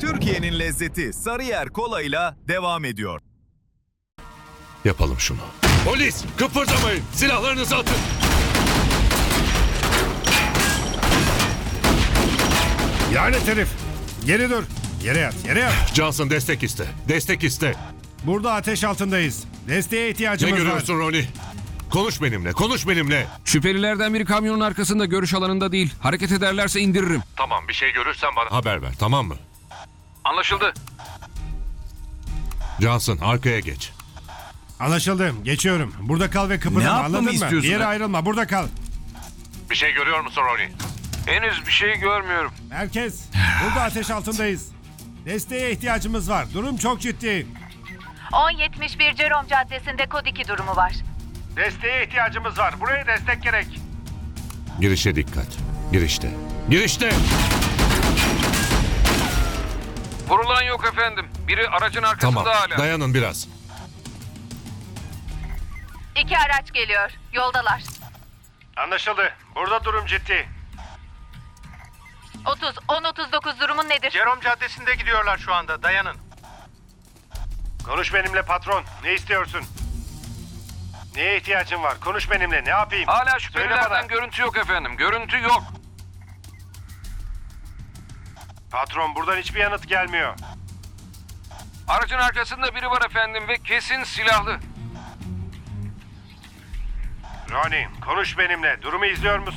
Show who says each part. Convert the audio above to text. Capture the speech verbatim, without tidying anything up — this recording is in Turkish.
Speaker 1: Türkiye'nin lezzeti Sarıyer Kola'yla devam ediyor.
Speaker 2: Yapalım şunu. Polis! Kıpırdamayın! Silahlarınızı atın!
Speaker 3: Lanet herif! Geri dur! Yere yat, yere yat!
Speaker 2: Johnson destek iste. Destek iste.
Speaker 3: Burada ateş altındayız. Desteğe
Speaker 2: Ne
Speaker 3: ihtiyacımız var.
Speaker 2: görüyorsun Ronnie? Konuş benimle, konuş benimle.
Speaker 4: Şüphelilerden biri kamyonun arkasında, görüş alanında değil. Hareket ederlerse indiririm.
Speaker 2: Tamam, bir şey görürsen bana haber ver, tamam mı?
Speaker 4: Anlaşıldı.
Speaker 2: Johnson, arkaya geç.
Speaker 3: Anlaşıldı. Geçiyorum. Burada kal ve
Speaker 1: Ne
Speaker 3: kıpırdama,
Speaker 1: yapmamı
Speaker 3: anladın mı?
Speaker 1: istiyorsun
Speaker 3: Bir yere
Speaker 1: ha?
Speaker 3: ayrılma. Burada kal.
Speaker 2: Bir şey görüyor musun Ronnie?
Speaker 4: Henüz bir şey görmüyorum.
Speaker 3: Merkez. Burada ateş altındayız. Desteğe ihtiyacımız var. Durum çok ciddi.
Speaker 5: on yetmiş bir Jerome Caddesi'nde kod iki durumu var.
Speaker 3: Desteğe ihtiyacımız var. Buraya destek gerek.
Speaker 2: Girişe dikkat. Girişte. Girişte!
Speaker 4: Vurulan yok efendim. Biri aracın arkasında
Speaker 2: Tamam,
Speaker 4: hala.
Speaker 2: dayanın biraz.
Speaker 5: İki araç geliyor. Yoldalar.
Speaker 3: Anlaşıldı. Burada durum ciddi.
Speaker 5: otuz on otuz dokuz durumun nedir?
Speaker 3: Jerome Caddesi'nde gidiyorlar şu anda. Dayanın. Konuş benimle patron. Ne istiyorsun? Neye ihtiyacın var? Konuş benimle. Ne yapayım?
Speaker 4: Hala
Speaker 3: Söyle
Speaker 4: şüphelilerden
Speaker 3: bana.
Speaker 4: görüntü yok efendim. Görüntü yok.
Speaker 3: Patron, buradan hiçbir yanıt gelmiyor.
Speaker 4: Aracın arkasında biri var efendim ve kesin silahlı.
Speaker 3: Ronnie, konuş benimle. Durumu izliyor musun?